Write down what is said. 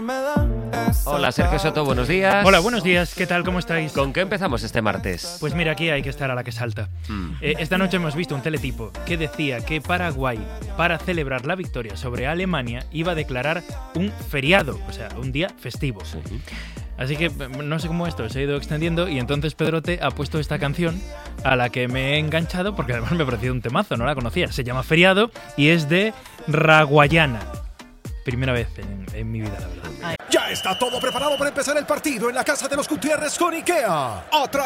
Hola, Sergio Soto, buenos días. Hola, buenos días, ¿qué tal? ¿Cómo estáis? ¿Con qué empezamos este martes? Pues mira, aquí hay que estar a la que salta. Esta noche hemos visto un teletipo que decía que Paraguay, para celebrar la victoria sobre Alemania, iba a declarar un feriado, o sea, un día festivo. Sí. Así que no sé cómo esto se ha ido extendiendo y entonces Pedrote ha puesto esta canción a la que me he enganchado porque además me ha parecido un temazo, no la conocía. Se llama Feriado y es de Raguayana. Primera vez en mi vida, la verdad. Ya está todo preparado para empezar el partido en la casa de los Gutiérrez con IKEA.